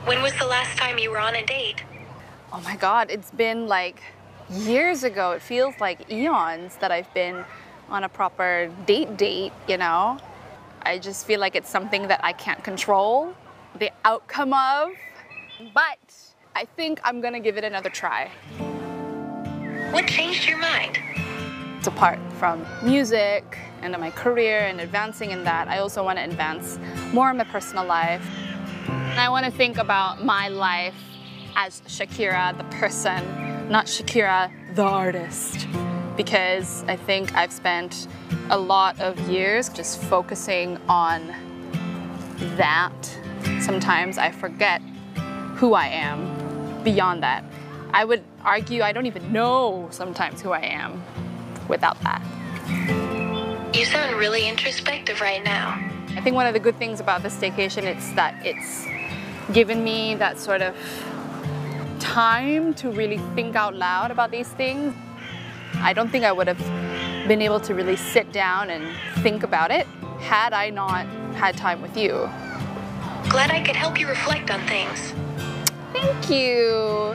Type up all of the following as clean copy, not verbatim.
When was the last time you were on a date? Oh my God, it's been like years ago. It feels like eons that I've been on a proper date, you know? I just feel like it's something that I can't control the outcome of, but I think I'm gonna give it another try. What changed your mind? Apart from music and my career and advancing in that, I also want to advance more in my personal life. And I want to think about my life as Shakira, the person, not Shakira, the artist. Because I think I've spent a lot of years just focusing on that. Sometimes I forget who I am beyond that. I would argue I don't even know sometimes who I am without that. You sound really introspective right now. I think one of the good things about this staycation is that it's given me that sort of time to really think out loud about these things. I don't think I would have been able to really sit down and think about it had I not had time with you. Glad I could help you reflect on things. Thank you.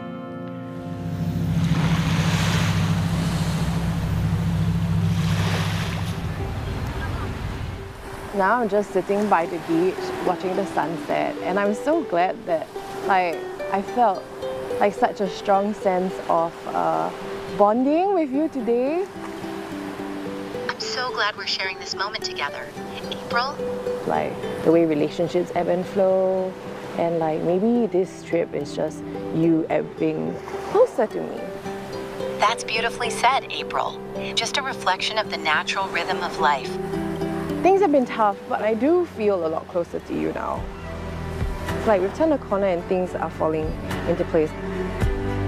Now I'm just sitting by the beach watching the sunset, and I'm so glad that I felt like such a strong sense of bonding with you today. I'm so glad we're sharing this moment together. In April? Like the way relationships ebb and flow, and like maybe this trip is just you being closer to me. That's beautifully said, April. Just a reflection of the natural rhythm of life. Things have been tough, but I do feel a lot closer to you now. It's like we've turned a corner and things are falling into place.